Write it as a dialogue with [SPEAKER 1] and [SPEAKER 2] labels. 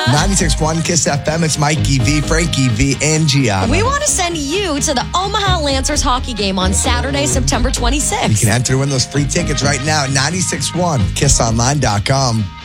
[SPEAKER 1] 96.1 Kiss FM. It's Mikey V, Frankie V, and Gianna.
[SPEAKER 2] We want to send you to the Omaha Lancers hockey game on Saturday, September 26th.
[SPEAKER 1] You can enter to win those free tickets right now at 96.1KissOnline.com.